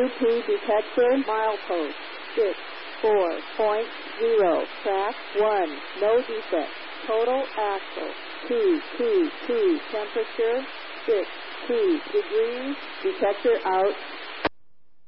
UP detector, milepost 64.0, track 1, no defect. Total axle 222, temperature 62 degrees, detector out.